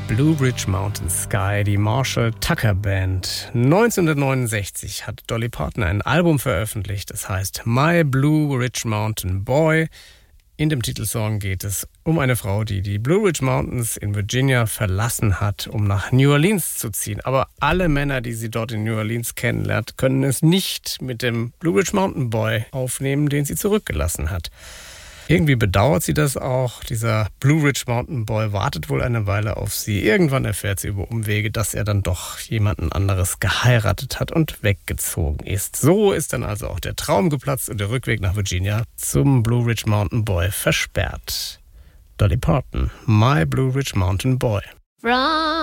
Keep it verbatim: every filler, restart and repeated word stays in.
Blue Ridge Mountain Sky, die Marshall Tucker Band. neunzehnhundertneunundsechzig hat Dolly Parton ein Album veröffentlicht, das heißt My Blue Ridge Mountain Boy. In dem Titelsong geht es um eine Frau, die die Blue Ridge Mountains in Virginia verlassen hat, um nach New Orleans zu ziehen. Aber alle Männer, die sie dort in New Orleans kennenlernt, können es nicht mit dem Blue Ridge Mountain Boy aufnehmen, den sie zurückgelassen hat. Irgendwie bedauert sie das auch. Dieser Blue Ridge Mountain Boy wartet wohl eine Weile auf sie. Irgendwann erfährt sie über Umwege, dass er dann doch jemanden anderes geheiratet hat und weggezogen ist. So ist dann also auch der Traum geplatzt und der Rückweg nach Virginia zum Blue Ridge Mountain Boy versperrt. Dolly Parton, My Blue Ridge Mountain Boy. From